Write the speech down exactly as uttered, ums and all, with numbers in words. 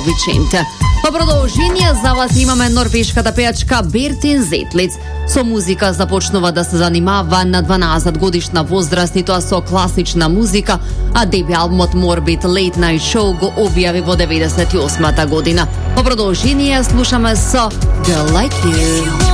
Vicente. По продолжение за вас имаме норвешката пејачка Бертин Зетлиц. Со музика започнува да се занимава на дванаесет годишна возраст и тоа со класична музика, а деби албумот Morbid Late Night Show го објави во деветдесет и осмата година. По продолжение слушаме со Girl Like You.